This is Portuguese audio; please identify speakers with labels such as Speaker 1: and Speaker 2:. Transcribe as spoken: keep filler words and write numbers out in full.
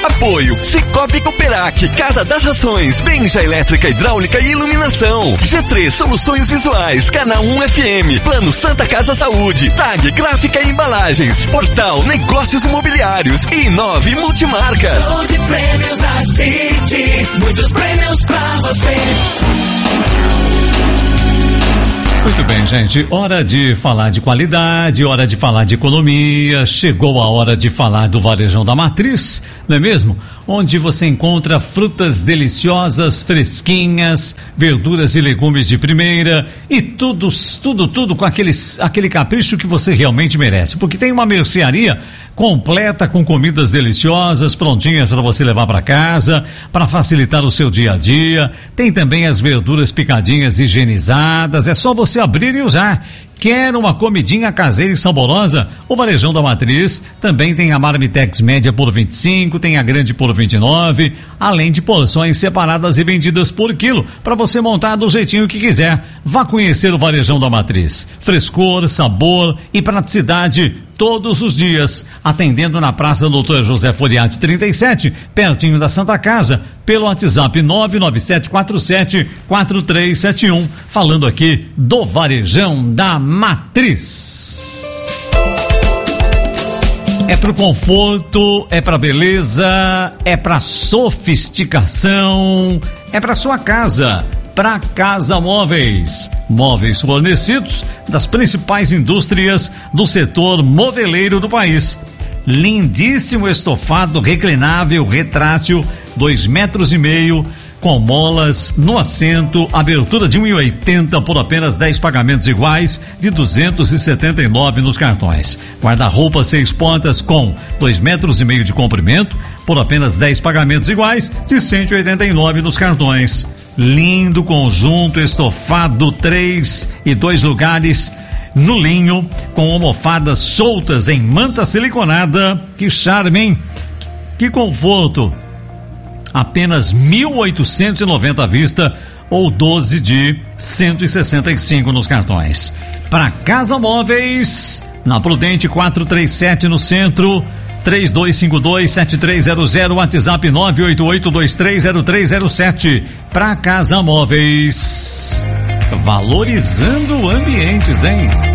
Speaker 1: Apoio Cicobi Cooperac, Casa das Rações, Benja Elétrica, Hidráulica e Iluminação. G três Soluções Visuais, Canal um F M, Plano Santa Casa Saúde, Tag Gráfica e Embalagens, Portal Negócios Imobiliários e Nove Multimarcas.
Speaker 2: Show de prêmios da City, muitos prêmios pra você.
Speaker 3: Muito bem, gente, hora de falar de qualidade, hora de falar de economia, chegou a hora de falar do Varejão da Matriz, não é mesmo? Onde você encontra frutas deliciosas, fresquinhas, verduras e legumes de primeira e tudo, tudo, tudo com aqueles, aquele capricho que você realmente merece, porque tem uma mercearia completa com comidas deliciosas, prontinhas para você levar para casa, para facilitar o seu dia a dia. Tem também as verduras picadinhas higienizadas, é só você abrir e usar. Quer uma comidinha caseira e saborosa? O Varejão da Matriz também tem a Marmitex média por vinte e cinco, tem a grande por vinte e nove, além de porções separadas e vendidas por quilo, para você montar do jeitinho que quiser. Vá conhecer o Varejão da Matriz. Frescor, sabor e praticidade todos os dias, atendendo na Praça Doutor José Foriati trinta e sete, pertinho da Santa Casa, pelo WhatsApp nove nove sete quatro sete quatro três sete um, falando aqui do Varejão da Matriz. É pro conforto, é pra beleza, é pra sofisticação, é pra sua casa. Pra Casa Móveis. Móveis fornecidos das principais indústrias do setor moveleiro do país. Lindíssimo estofado reclinável retrátil, dois metros e meio, com molas no assento, abertura de um e oitenta por apenas dez pagamentos iguais de duzentos e setenta e nove nos cartões. Guarda-roupa seis portas com dois metros e meio de comprimento por apenas dez pagamentos iguais de cento e oitenta e nove nos cartões. Lindo conjunto estofado três e dois lugares no linho, com almofadas soltas em manta siliconada. Que charme, hein? Que conforto! Apenas mil oitocentos e noventa à vista ou doze de cento e sessenta e cinco nos cartões. Para Casa Móveis, na Prudente quatrocentos e trinta e sete no centro, três dois cinco dois sete três zero zero, WhatsApp nove oito oito dois três zero três zero sete. Para Casa Móveis, valorizando ambientes, hein?